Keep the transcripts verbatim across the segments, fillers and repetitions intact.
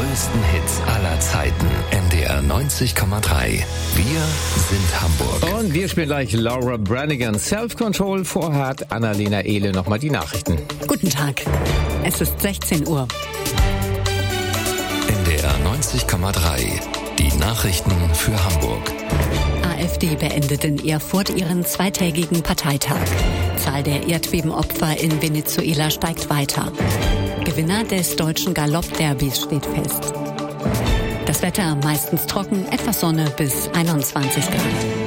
größten Hits aller Zeiten. N D R neunzig Komma drei. Wir sind Hamburg. Und wir spielen gleich Laura Branigan. Self-Control. Vorher hat Annalena Ehle nochmal die Nachrichten. Guten Tag. Es ist sechzehn Uhr. N D R neunzig Komma drei. Die Nachrichten für Hamburg. AfD beendet in Erfurt ihren zweitägigen Parteitag. Zahl der Erdbebenopfer in Venezuela steigt weiter. Gewinner des deutschen Galopp-Derbys steht fest. Das Wetter meistens trocken, etwas Sonne bis einundzwanzig Grad.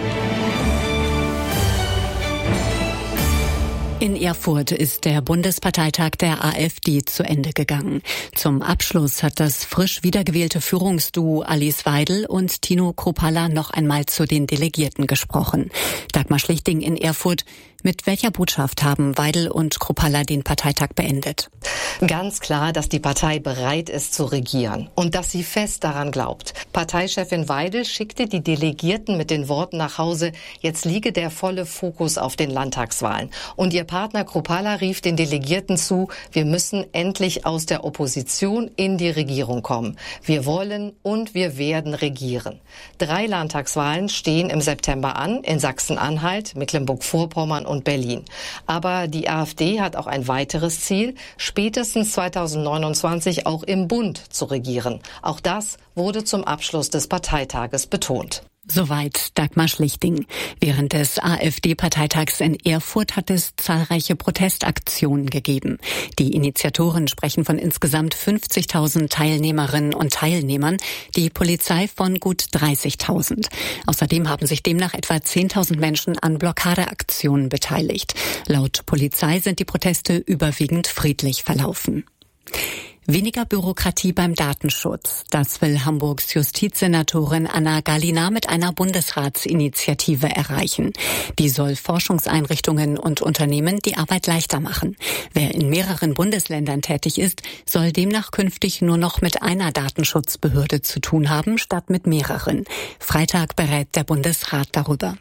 In Erfurt ist der Bundesparteitag der AfD zu Ende gegangen. Zum Abschluss hat das frisch wiedergewählte Führungsduo Alice Weidel und Tino Kruppalla noch einmal zu den Delegierten gesprochen. Dagmar Schlichting in Erfurt. Mit welcher Botschaft haben Weidel und Kruppalla den Parteitag beendet? Ganz klar, dass die Partei bereit ist zu regieren und dass sie fest daran glaubt. Parteichefin Weidel schickte die Delegierten mit den Worten nach Hause, jetzt liege der volle Fokus auf den Landtagswahlen. Und ihr Partner Kruppalla rief den Delegierten zu, wir müssen endlich aus der Opposition in die Regierung kommen. Wir wollen und wir werden regieren. Drei Landtagswahlen stehen im September an, in Sachsen-Anhalt, Mecklenburg-Vorpommern und Berlin. Aber die AfD hat auch ein weiteres Ziel, spätestens zweitausendneunundzwanzig auch im Bund zu regieren. Auch das wurde zum Abschluss des Parteitages betont. Soweit Dagmar Schlichting. Während des AfD-Parteitags in Erfurt hat es zahlreiche Protestaktionen gegeben. Die Initiatoren sprechen von insgesamt fünfzigtausend Teilnehmerinnen und Teilnehmern, die Polizei von gut dreißigtausend. Außerdem haben sich demnach etwa zehntausend Menschen an Blockadeaktionen beteiligt. Laut Polizei sind die Proteste überwiegend friedlich verlaufen. Weniger Bürokratie beim Datenschutz. Das will Hamburgs Justizsenatorin Anna Gallina mit einer Bundesratsinitiative erreichen. Die soll Forschungseinrichtungen und Unternehmen die Arbeit leichter machen. Wer in mehreren Bundesländern tätig ist, soll demnach künftig nur noch mit einer Datenschutzbehörde zu tun haben, statt mit mehreren. Freitag berät der Bundesrat darüber.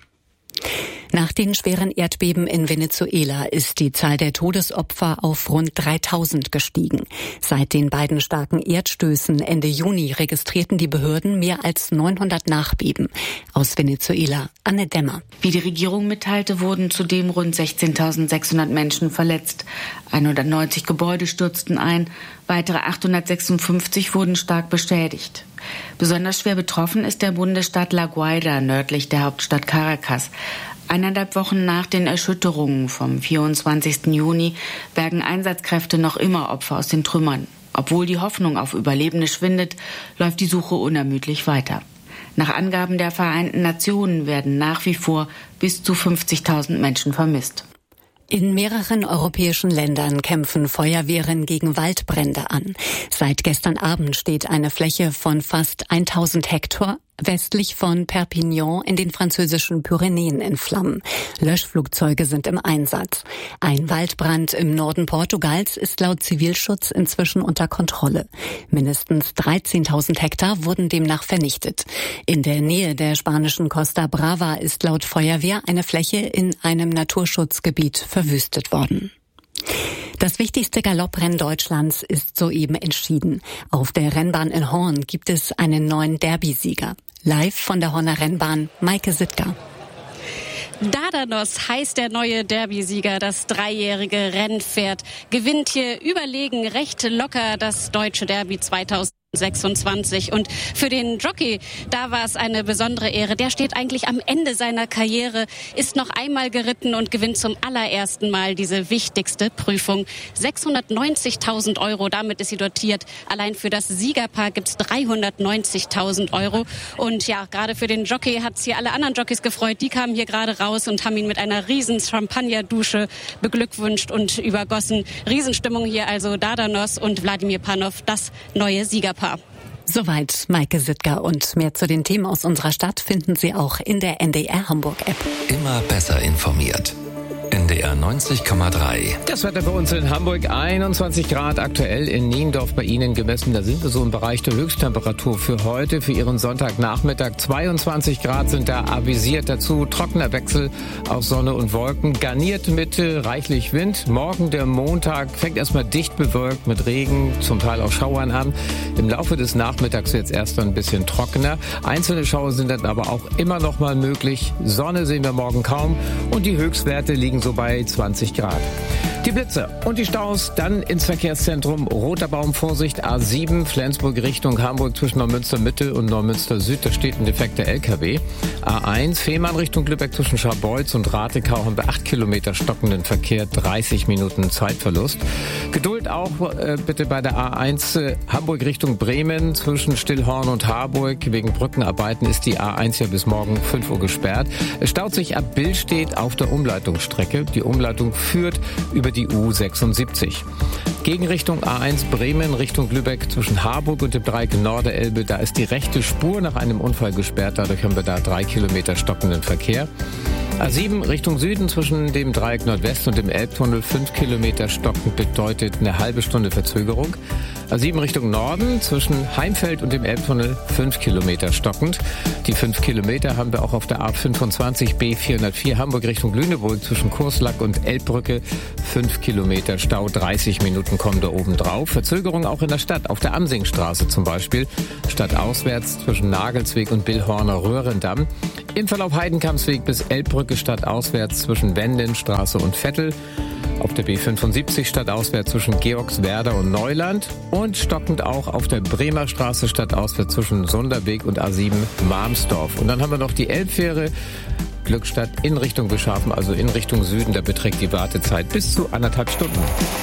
Nach den schweren Erdbeben in Venezuela ist die Zahl der Todesopfer auf rund dreitausend gestiegen. Seit den beiden starken Erdstößen Ende Juni registrierten die Behörden mehr als neunhundert Nachbeben. Aus Venezuela, Anne Dämmer. Wie die Regierung mitteilte, wurden zudem rund sechzehntausendsechshundert Menschen verletzt. hundertneunzig Gebäude stürzten ein, weitere achthundertsechsundfünfzig wurden stark beschädigt. Besonders schwer betroffen ist der Bundesstaat La Guaira nördlich der Hauptstadt Caracas. Eineinhalb Wochen nach den Erschütterungen vom vierundzwanzigsten Juni bergen Einsatzkräfte noch immer Opfer aus den Trümmern. Obwohl die Hoffnung auf Überlebende schwindet, läuft die Suche unermüdlich weiter. Nach Angaben der Vereinten Nationen werden nach wie vor bis zu fünfzigtausend Menschen vermisst. In mehreren europäischen Ländern kämpfen Feuerwehren gegen Waldbrände an. Seit gestern Abend steht eine Fläche von fast tausend Hektar westlich von Perpignan in den französischen Pyrenäen in Flammen. Löschflugzeuge sind im Einsatz. Ein Waldbrand im Norden Portugals ist laut Zivilschutz inzwischen unter Kontrolle. Mindestens dreizehntausend Hektar wurden demnach vernichtet. In der Nähe der spanischen Costa Brava ist laut Feuerwehr eine Fläche in einem Naturschutzgebiet verwüstet worden. Das wichtigste Galopprennen Deutschlands ist soeben entschieden. Auf der Rennbahn in Horn gibt es einen neuen Derby-Sieger. Live von der Horner Rennbahn, Maike Sittger. Dardanos heißt der neue Derby-Sieger. Das dreijährige Rennpferd gewinnt hier überlegen recht locker das deutsche Derby zweitausendsechsundzwanzig. Und für den Jockey, da war es eine besondere Ehre. Der steht eigentlich am Ende seiner Karriere, ist noch einmal geritten und gewinnt zum allerersten Mal diese wichtigste Prüfung. sechshundertneunzigtausend Euro, damit ist sie dotiert. Allein für das Siegerpaar gibt's dreihundertneunzigtausend Euro. Und ja, gerade für den Jockey hat's hier alle anderen Jockeys gefreut. Die kamen hier gerade raus und haben ihn mit einer riesen Champagnerdusche beglückwünscht und übergossen. Riesenstimmung hier also. Dardanos und Wladimir Panov, das neue Siegerpaar. Soweit Maike Sittger, und mehr zu den Themen aus unserer Stadt finden Sie auch in der N D R Hamburg App. Immer besser informiert. N D R neunzig Komma drei. Das Wetter bei uns in Hamburg, einundzwanzig Grad aktuell, in Niendorf bei Ihnen gemessen. Da sind wir so im Bereich der Höchsttemperatur für heute, für Ihren Sonntagnachmittag. zweiundzwanzig Grad sind da avisiert. Dazu trockener Wechsel aus Sonne und Wolken, garniert mit äh, reichlich Wind. Morgen, der Montag, fängt erstmal dicht bewölkt mit Regen, zum Teil auch Schauern an. Im Laufe des Nachmittags wird es erst ein bisschen trockener. Einzelne Schauer sind dann aber auch immer noch mal möglich. Sonne sehen wir morgen kaum und die Höchstwerte liegen so bei zwanzig Grad. Die Blitze und die Staus, dann ins Verkehrszentrum. Roter Baum, Vorsicht, A sieben, Flensburg Richtung Hamburg zwischen Neumünster Mitte und Neumünster Süd. Da steht ein defekter L K W. A eins, Fehmarn Richtung Lübeck zwischen Scharbeutz und Ratekau haben wir acht Kilometer stockenden Verkehr, dreißig Minuten Zeitverlust. Geduld auch äh, bitte bei der A eins, äh, Hamburg Richtung Bremen zwischen Stillhorn und Harburg. Wegen Brückenarbeiten ist die A eins ja bis morgen fünf Uhr gesperrt. Es staut sich ab Billstedt auf der Umleitungsstrecke. Die Umleitung führt über die U sechsundsiebzig. Gegenrichtung A eins Bremen Richtung Lübeck zwischen Harburg und dem Dreieck Norderelbe. Da ist die rechte Spur nach einem Unfall gesperrt. Dadurch haben wir da drei Kilometer stockenden Verkehr. A sieben Richtung Süden zwischen dem Dreieck Nordwest und dem Elbtunnel. fünf Kilometer stockend bedeutet eine halbe Stunde Verzögerung. A sieben Richtung Norden zwischen Heimfeld und dem Elbtunnel. fünf Kilometer stockend. Die fünf Kilometer haben wir auch auf der A fünfundzwanzig B vierhundertvier Hamburg Richtung Lüneburg zwischen Kurslack und Elbbrücke. fünf Kilometer Stau, dreißig Minuten kommen da oben drauf. Verzögerung auch in der Stadt, auf der Amsingstraße zum Beispiel. Stadtauswärts zwischen Nagelsweg und Billhorner Röhrendamm. Im Verlauf Heidenkampsweg bis Elbbrücke stadtauswärts zwischen Wendenstraße und Vettel. Auf der B fünfundsiebzig stadtauswärts zwischen Georgswerder und Neuland. Und stockend auch auf der Bremer Straße stadtauswärts zwischen Sunderweg und A sieben Marmsdorf. Und dann haben wir noch die Elbfähre Glückstadt in Richtung Bischhafen, also in Richtung Süden. Da beträgt die Wartezeit bis zu anderthalb Stunden.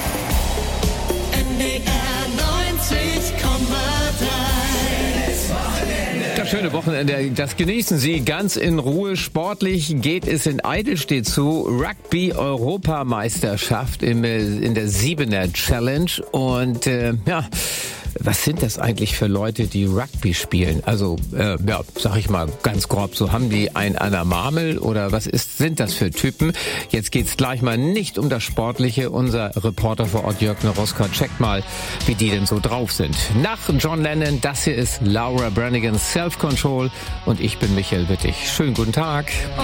N D R neunzig Komma drei. Das schöne Wochenende, das genießen Sie ganz in Ruhe. Sportlich geht es in Eidelstedt zu. Rugby-Europameisterschaft im, in der Siebener Challenge. Und äh, ja... Was sind das eigentlich für Leute, die Rugby spielen? Also, äh, ja, sag ich mal ganz grob, so haben die ein an der Marmel oder was ist, sind das für Typen? Jetzt geht's gleich mal nicht um das Sportliche. Unser Reporter vor Ort, Jörg Neroska, checkt mal, wie die denn so drauf sind. Nach John Lennon, das hier ist Laura Branigan, Self Control und ich bin Michael Wittig. Schönen guten Tag.